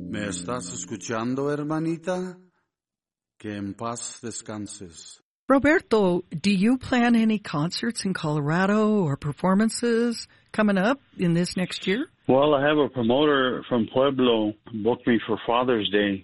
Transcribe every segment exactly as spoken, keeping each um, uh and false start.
¿Me estás escuchando, hermanita? Que en paz descanses. Roberto, do you plan any concerts in Colorado or performances coming up in this next year? Well, I have a promoter from Pueblo booked me for Father's Day.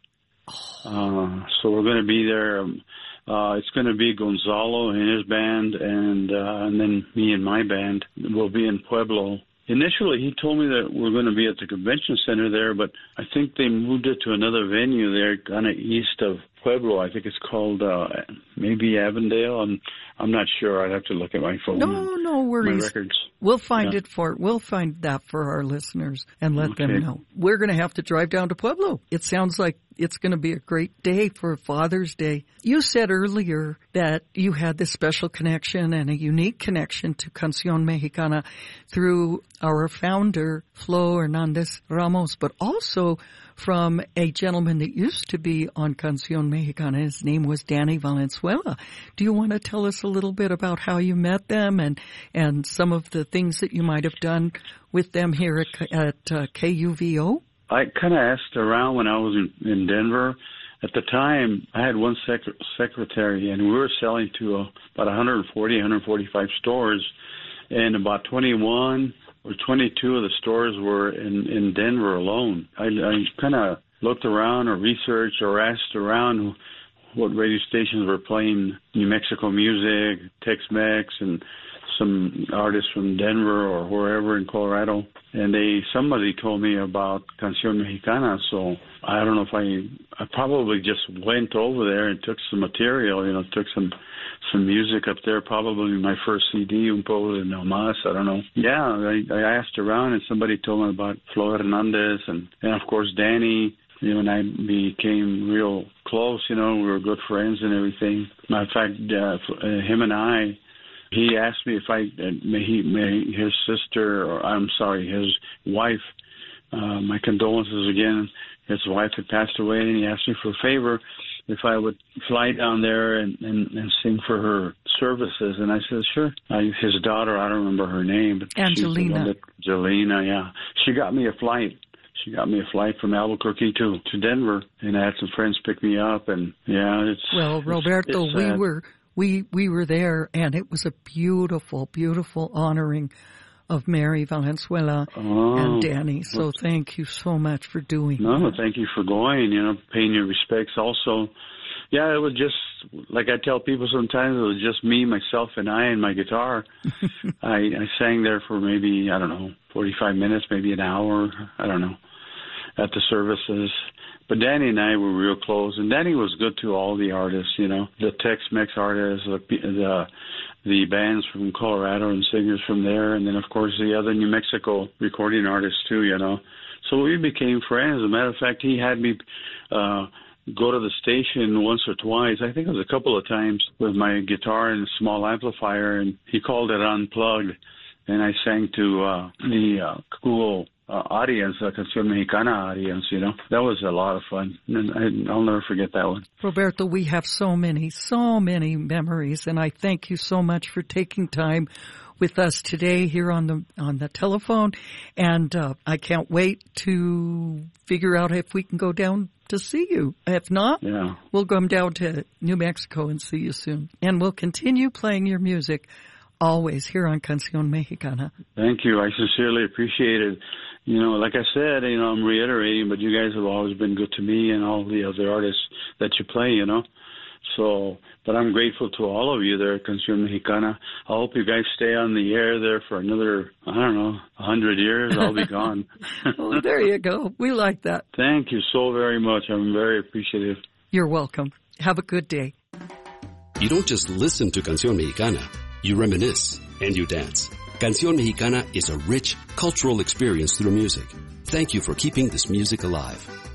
Uh, so we're going to be there. Uh, it's going to be Gonzalo and his band, and uh, and then me and my band will be in Pueblo. Initially, he told me that we're going to be at the convention center there, but I think they moved it to another venue there, kind of east of Pueblo. I think it's called uh, maybe Avondale. I'm I'm not sure. I'd have to look at my phone. No, no worries. My records. We'll find Yeah. it for we'll find that for our listeners and let them Okay. know. We're going to have to drive down to Pueblo. It sounds like it's going to be a great day for Father's Day. You said earlier that you had this special connection and a unique connection to Canción Mexicana through our founder, Flo Hernandez Ramos, but also from a gentleman that used to be on Canción Mexicana. His name was Danny Valenzuela. Do you want to tell us a little bit about how you met them and, and some of the things that you might have done with them here at, at uh, K U V O? I kind of asked around when I was in, in Denver. At the time, I had one sec- secretary, and we were selling to uh, about one forty, one forty-five stores, and about twenty-one or twenty-two of the stores were in, in Denver alone. I, I kind of looked around or researched or asked around what radio stations were playing New Mexico music, Tex-Mex, and some artists from Denver or wherever in Colorado. And they, somebody told me about Canción Mexicana, so I don't know if I, I probably just went over there and took some material, you know, took some some music up there, probably my first C D, Un Pueblo de No Más, I don't know. Yeah, I, I asked around and somebody told me about Flo Hernandez and, and of course Danny. You know, and I became real close, you know, we were good friends and everything. Matter of fact, uh, him and I, he asked me if I, uh, may he, may his sister, or I'm sorry, his wife, uh, my condolences again, his wife had passed away, and he asked me for a favor if I would fly down there and, and, and sing for her services. And I said, sure. I, his daughter, I don't remember her name. But Angelina. That, Angelina, yeah. She got me a flight. She got me a flight from Albuquerque to, to Denver, and I had some friends pick me up, and yeah, it's... Well, Roberto, it's, it's we sad. were we we were there, and it was a beautiful, beautiful honoring of Mary Valenzuela Oh, and Danny. So thank you so much for doing No, that. thank you for going, you know, paying your respects also. Yeah, it was just, like I tell people sometimes, it was just me, myself, and I and my guitar. I, I sang there for maybe, I don't know, forty-five minutes, maybe an hour, I don't know, at the services. But Danny and I were real close, and Danny was good to all the artists, you know, the Tex-Mex artists, the the, the bands from Colorado and singers from there, and then, of course, the other New Mexico recording artists, too, you know. So we became friends. As a matter of fact, he had me uh, go to the station once or twice. I think it was a couple of times with my guitar and a small amplifier, and he called it Unplugged, and I sang to uh, the uh, cool Uh, audience, the Canción Mexicana audience, you know. That was a lot of fun. And I, I'll never forget that one. Roberto, we have so many, so many memories, and I thank you so much for taking time with us today here on the on the telephone. And uh, I can't wait to figure out if we can go down to see you. If not, Yeah. we'll come down to New Mexico and see you soon. And we'll continue playing your music always here on Canción Mexicana. Thank you. I sincerely appreciate it. You know, like I said, you know, I'm reiterating, but you guys have always been good to me and all the other artists that you play, you know. So, but I'm grateful to all of you there at Canción Mexicana. I hope you guys stay on the air there for another, I don't know, a hundred years. I'll be gone. Oh, there you go. We like that. Thank you so very much. I'm very appreciative. You're welcome. Have a good day. You don't just listen to Canción Mexicana. You reminisce and you dance. Canción Mexicana is a rich cultural experience through music. Thank you for keeping this music alive.